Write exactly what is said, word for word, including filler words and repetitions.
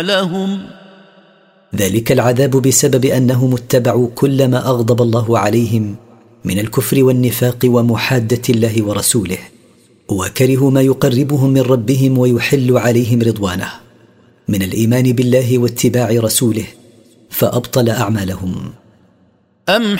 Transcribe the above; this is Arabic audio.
لهم ذلك العذاب بسبب أنهم اتبعوا كل ما أغضب الله عليهم من الكفر والنفاق ومحادة الله ورسوله، وكرهوا ما يقربهم من ربهم ويحل عليهم رضوانه من الإيمان بالله واتباع رسوله، فأبطل أعمالهم. أم